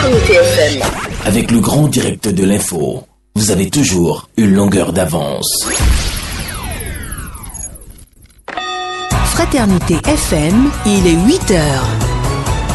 Fraternité FM. Avec le grand direct de l'info, vous avez toujours une longueur d'avance. Fraternité FM, il est 8h.